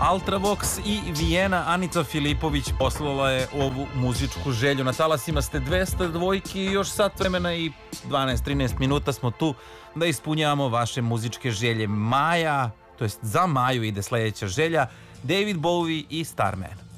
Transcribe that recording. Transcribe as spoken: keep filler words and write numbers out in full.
Ultravox i Vijena. Anica Filipović poslala je ovu muzičku želju. Na talasima ste dvesta dvojki i još sat vremena i dvanaest trinaest minuta smo tu da ispunjavamo vaše muzičke želje. Maja, to jest za Maju ide sledeća želja, David Bowie i Starman.